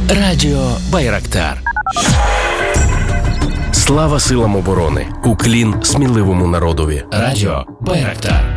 Радіо Байрактар. Слава силам оборони! Уклін сміливому народові. Радіо Байрактар.